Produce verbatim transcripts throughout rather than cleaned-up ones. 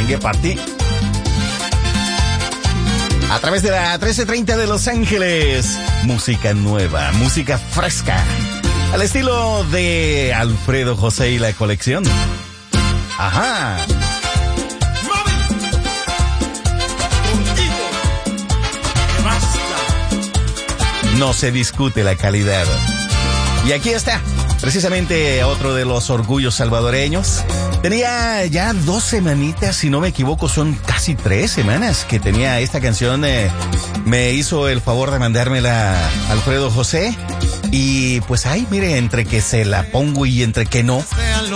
merengue para ti. A través de la trece treinta de Los Ángeles. Música nueva, música fresca. Al estilo de Alfredo José y la colección. Ajá. No se discute la calidad. Y aquí está, precisamente otro de los orgullos salvadoreños. Tenía ya dos semanitas, si no me equivoco, son casi tres semanas que tenía esta canción. Eh, me hizo el favor de mandármela Alfredo José. Y pues ay, mire, entre que se la pongo y entre que no.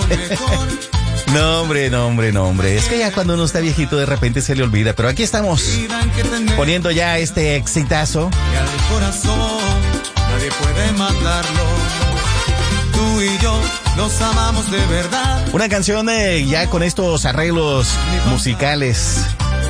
No, hombre, no, hombre, no, hombre. Es que ya cuando uno está viejito de repente se le olvida. Pero aquí estamos, poniendo ya este exitazo. Y al corazón nadie puede mandarlo. Tú y yo nos amamos de verdad. Una canción eh, ya con estos arreglos musicales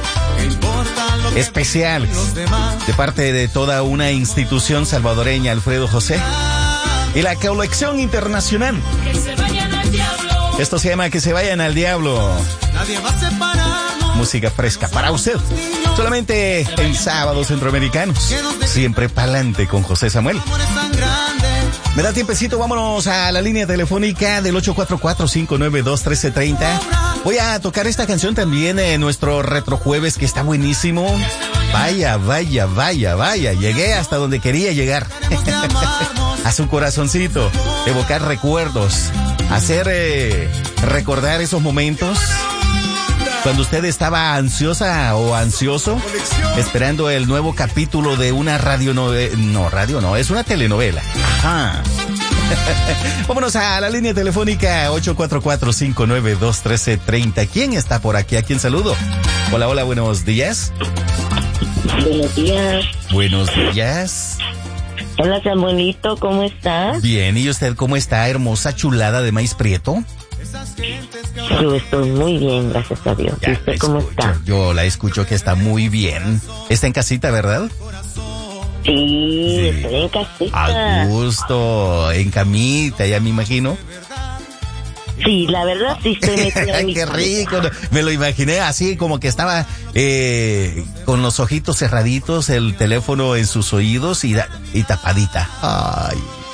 especiales de parte de toda una institución salvadoreña, Alfredo José, y la colección internacional. Que se vayan al diablo. Esto se llama Que se vayan al diablo. Nadie va a separarnos. Música fresca para usted. Solamente en sábados centroamericanos. Siempre pa'lante con José Samuel. Me da tiempecito, vámonos a la línea telefónica del ocho cuatro cuatro, cinco nueve dos, uno tres tres cero. Voy a tocar esta canción también en nuestro retrojueves, que está buenísimo. Vaya, vaya, vaya, vaya. Llegué hasta donde quería llegar. A su corazoncito. Evocar recuerdos. Hacer eh, recordar esos momentos cuando usted estaba ansiosa o ansioso esperando el nuevo capítulo de una radionovela. No, radio no, es una telenovela. Ajá. Vámonos a la línea telefónica ocho cuatro cuatro, cinco nueve dos, uno tres tres cero. ¿Quién está por aquí? ¿A quién saludo? Hola, hola, buenos días. Buenos días. Buenos días. Hola, Samuelito, ¿cómo estás? Bien, ¿y usted cómo está, hermosa chulada de maíz prieto? Yo estoy muy bien, gracias a Dios. ¿Y usted cómo está? Yo la escucho que está muy bien. Está en casita, ¿verdad? Sí, Sí. estoy en casita. A gusto, en camita, ya me imagino. Sí, la verdad sí estoy metida en mi Qué camita. rico. Me lo imaginé así como que estaba eh, con los ojitos cerraditos, el teléfono en sus oídos y, da- y tapadita. Ay.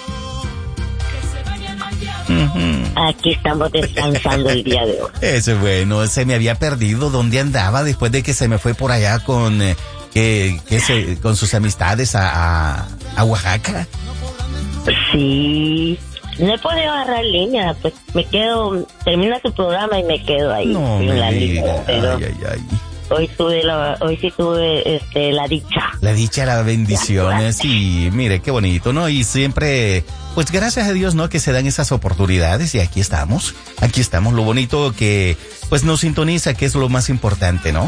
Uh-huh. Aquí estamos descansando el día de hoy. Eso es bueno, se me había perdido dónde andaba después de que se me fue por allá con eh, que, que se, con sus amistades a, a, a Oaxaca. Sí, no he podido agarrar línea, pues me quedo, termina tu programa y me quedo ahí No en me la línea, diga. pero Ay, ay, ay. hoy tuve la, hoy sí tuve este la dicha. La dicha, las bendiciones y mire qué bonito, ¿no? Y siempre, pues gracias a Dios, ¿no? Que se dan esas oportunidades y aquí estamos, aquí estamos. Lo bonito que, pues nos sintoniza, que es lo más importante, ¿no?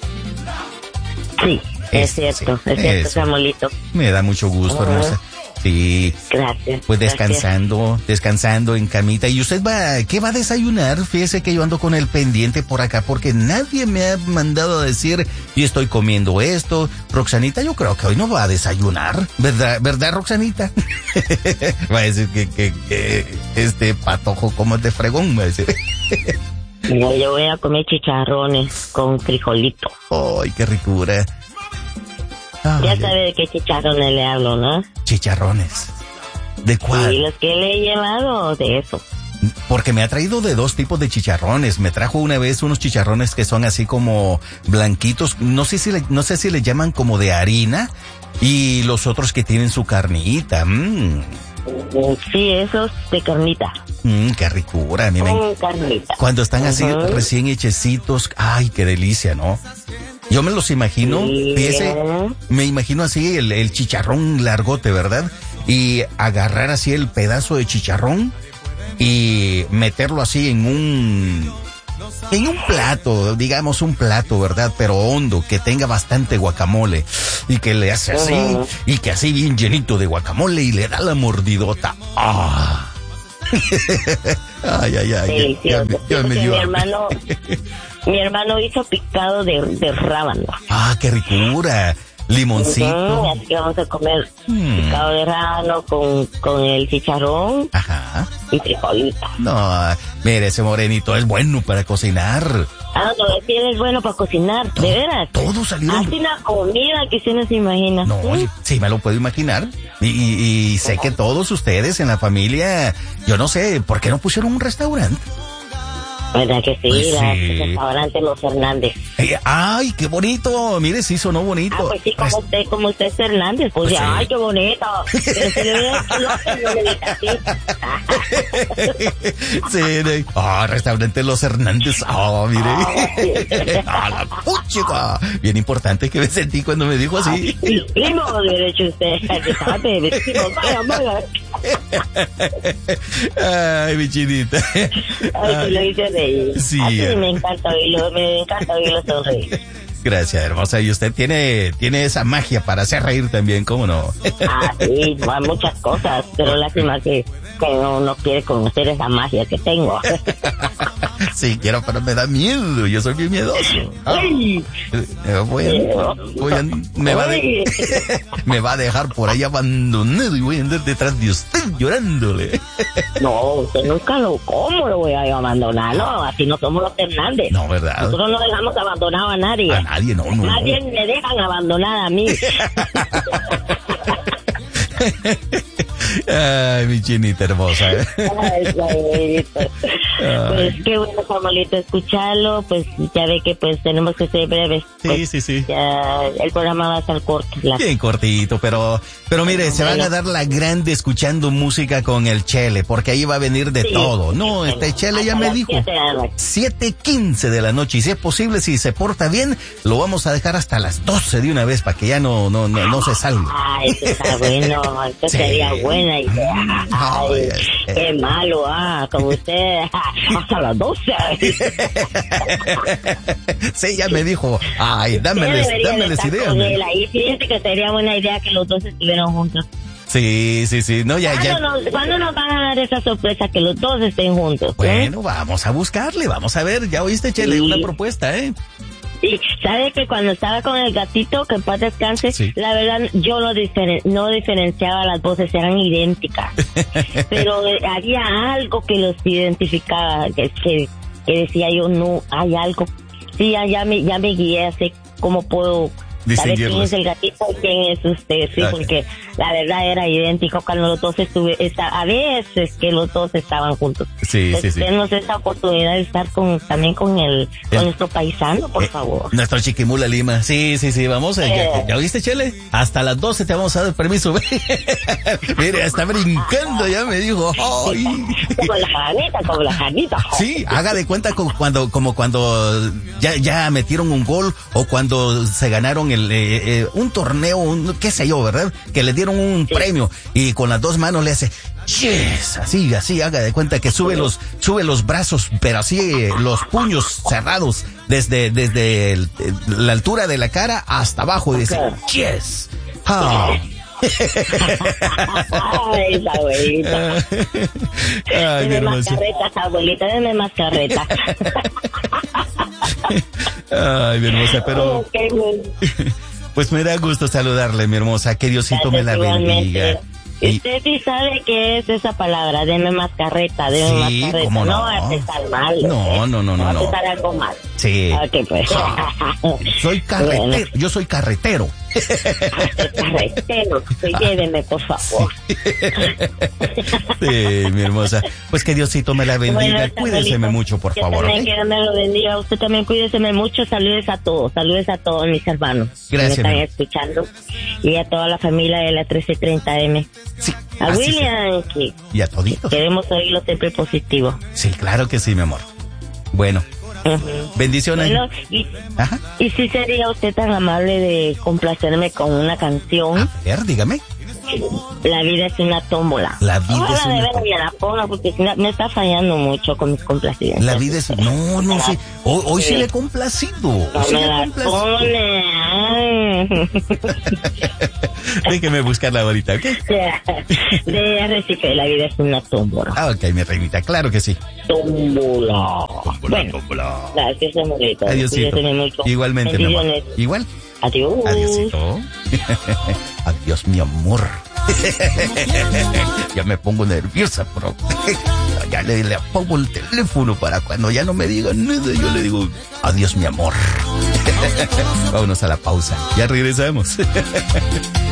Sí, es Eso, cierto, sí, es cierto, eso. Samuelito. Me da mucho gusto, Ajá. hermosa. Sí, Gracias. pues gracias. descansando, descansando en camita. ¿Y usted va, qué va a desayunar? Fíjese que yo ando con el pendiente por acá porque nadie me ha mandado a decir y estoy comiendo esto. Roxanita, yo creo que hoy no va a desayunar, ¿verdad, verdad, Roxanita? Va a decir que, que, que este patojo como es de fregón, va a decir. No, yo voy a comer chicharrones con frijolito. Ay, qué ricura. Ay, Ya ay, sabe de qué chicharrones le hablo, ¿no? chicharrones. ¿De cuál? Y los que le he llevado, de eso. Porque me ha traído de dos tipos de chicharrones. Me trajo una vez unos chicharrones que son así como blanquitos. No sé si le, no sé si le llaman como de harina. Y los otros que tienen su carnita. Mmm, Sí, esos de carnita. mm, qué ricura. A mí me Con carnita. Cuando están así Ujú. recién hechecitos. Ay, qué delicia, ¿no? Yo me los imagino, Sí. fíjese, me imagino así el, el chicharrón largote, ¿verdad? Y agarrar así el pedazo de chicharrón y meterlo así en un, en un plato, digamos un plato, ¿verdad? Pero hondo, que tenga bastante guacamole y que le hace así Ujú. y que así bien llenito de guacamole y le da la mordidota. ¡Ah! Ay, ay, ay. ya- Delicioso. ya me- ya me Porque dio mi hambre. hermano, mi hermano hizo picado de, de rábano. Ah, qué ricura. Limoncito. Ujú, así que vamos a comer Mm. picado de rábano con, con el chicharrón Ajá. y frijolito. No, mire, ese morenito es bueno para cocinar. Ah, no, es que él es bueno para cocinar, de veras. Todos salieron. Hace una comida que usted no se imagina. No, ¿Sí? sí, sí me lo puedo imaginar. Y, y, y sé que todos ustedes en la familia, yo no sé, ¿por qué no pusieron un restaurante? ¿Verdad que sí? Pues La sí. restaurante Los Hernández. Eh, ay, qué bonito. Mire, sí sonó bonito. Ah, pues sí, como Rest- usted, como usted es Hernández, pues, Pues ya, sí. ay, qué bonito. Pero si le hubiera hecho López, no le diga así. Sí, de- ah, restaurante Los Hernández. Ah, mire. Ah, la puchica. Bien importante que me sentí cuando me dijo así. Sí, primo, le hubiera hecho usted. Que estaba de vecino, vaya, vaya. Ay, mi chinita. Ay, que lo hice reír. Sí. Así me encanta oírlo, me encanta oírlo sonreír. Gracias, hermosa. Y usted tiene, tiene esa magia para hacer reír también, ¿cómo no? Ah, sí, hay muchas cosas, pero lástima que, que no, no quiere conocer esa magia que tengo. Sí, quiero, pero me da miedo. Yo soy bien miedoso. Ay, Eh, voy a- voy a- me, va de- me va a dejar por ahí abandonado y voy a andar detrás de usted llorándole. no, usted nunca lo, ¿cómo lo voy a abandonar? No, así no somos los Hernández. No, ¿verdad? Nosotros no dejamos abandonado a nadie. A nadie, no, no. Más bien me dejan abandonar a mí. Ay, mi chinita hermosa. Ay, Samuelito. Pues qué bueno, Samuelito, escucharlo. Pues ya ve que pues tenemos que ser breves. Sí, Pues, sí, sí. ya el programa va a estar corto. La- Bien cortito, pero, pero mire, se van a dar la grande escuchando música con el Chele, porque ahí va a venir de Sí, todo. sí, No, sí. este Chele ya Hasta me las dijo. siete de la noche. siete quince de la noche, y si es posible, si se porta bien, lo vamos a dejar hasta las doce de una vez para que ya no, no, no, no se salga. Ay, eso está bueno, esto Sí. sería buena idea. Ay, Ay, ay, qué malo, ah, como usted, hasta las doce. Sí, ya me dijo, ay, dámeles, Usted debería de dámeles estar ideas. con me- él ahí. Fíjate que sería buena idea que los dos estuvieran juntos. Sí, sí, sí, no, ya, ya. ¿Cuándo nos, ¿Cuándo nos van a dar esa sorpresa que los dos estén juntos? ¿eh? Bueno, vamos a buscarle, vamos a ver, ya oíste, Chele, Sí. una propuesta, ¿eh? Sí, sabe que cuando estaba con el gatito, que en paz descanse, Sí. la verdad yo no, diferen- no diferenciaba las voces, eran idénticas. Pero eh, había algo que los identificaba, que, que, que decía yo, no, hay algo. Sí, ya, ya me, ya me guié, sé cómo puedo saber quién Distinguirlos. es el gatito y quién es usted, sí, Ok. porque la verdad era idéntico cuando los dos estuve, esta- a veces que los dos estaban juntos. Sí, sí, sí. Denos esa oportunidad de estar con, también con el, con Eh, nuestro paisano, por Eh, favor. Nuestro Chiquimula Lima. Sí, sí, sí, vamos. eh, Eh. Ya, ya oíste, Chele? Hasta las doce te vamos a dar permiso. Mire, está brincando, ya me dijo. Ay. Como la janita, como la janita. Sí, haga de cuenta como cuando, como cuando ya, ya metieron un gol o cuando se ganaron el, eh, eh, un torneo, un, qué sé yo, ¿verdad? Que le dieron un premio y con las dos manos le hace, yes, así, así, haga de cuenta que sube los, sube los brazos, pero así, eh, los puños cerrados desde, desde el- eh, la altura de la cara hasta abajo y dice, yes. Ah. Ay, esa abuelita. Ay, mi Deme más hermosa. carretas, abuelita, deme más carretas. Ay, mi hermosa, pero Ok, bueno. pues me da gusto saludarle, mi hermosa. Que Diosito me la Gracias, bendiga. igualmente. Y- Usted sí sabe qué es esa palabra, deme más carreta, deme Sí, más carreta. cómo no. va a pensar mal. No, ¿eh? no, no, no, va no. a pensar algo mal. Sí. Ok, pues. Soy carretero, Bueno. yo soy carretero. Carretero, sí, lléveme, por favor. Sí, mi hermosa. Pues que Diosito me la bendiga. Bueno, Cuídeseme Samuelito, mucho, por yo favor. también ¿ok? que Dios me lo bendiga. Usted también cuídeseme mucho. Saludes a todos. Saludes a todos mis hermanos. Gracias, Que me mi- están escuchando. Y a toda la familia de la trece treinta M. Sí, A así William, que sea. Y a toditos. queremos oírlo siempre positivo. Sí, claro que sí, mi amor. Bueno, Ujú. bendiciones. Bueno, y, Ajá. y si sería usted tan amable de complacerme con una canción. A ver, dígame. La vida es una tómbola. La vida Ojalá es una de veras me la ponga porque si no- me está fallando mucho con mis complacencias. La vida es... No, no sé. Hoy, hoy sí le he complacido. Hoy No sí me le he la complacido. pone. Ay. Déjeme buscarla ahorita, ¿ok? De Arrecife, la vida es una tómbola. Ah, ok, mi reinita, claro que sí. Tómbola. Bueno, Tómbola. gracias, amorito. Adiósito. Cuídese mucho. Igualmente, mi amor. Bendiciones. Igual. Adiós. Adiósito. Adiós, mi amor. Ya me pongo nerviosa, bro. ya le, le pongo el teléfono para cuando ya no me digan nada, yo le digo, adiós mi amor. Vámonos a la pausa, ya regresamos.